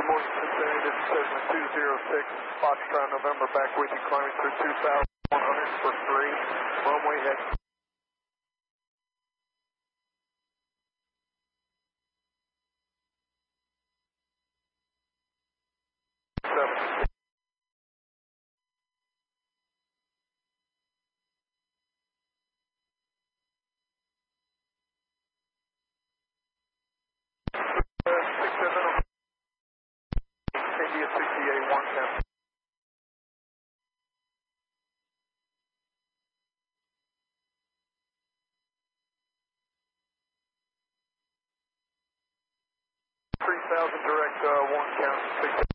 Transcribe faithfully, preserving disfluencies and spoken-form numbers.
Good morning, Cincinnati. This is Cessna two zero six, Foxtrot November, back with you, climbing through two thousand one hundred for three, runway head. Seven. Uh, six seven, India sixty-eight, one ten. three thousand direct, uh, one count, six.